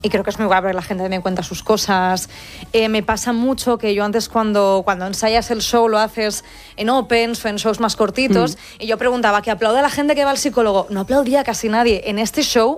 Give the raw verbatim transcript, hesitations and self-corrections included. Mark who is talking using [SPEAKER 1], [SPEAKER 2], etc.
[SPEAKER 1] Y creo que es muy guay porque la gente también cuenta sus cosas. Eh, me pasa mucho que yo antes cuando, cuando ensayas el show lo haces en opens o en shows más cortitos, mm. y yo preguntaba, ¿que aplaude a la gente que va al psicólogo? No aplaudía casi nadie. En este show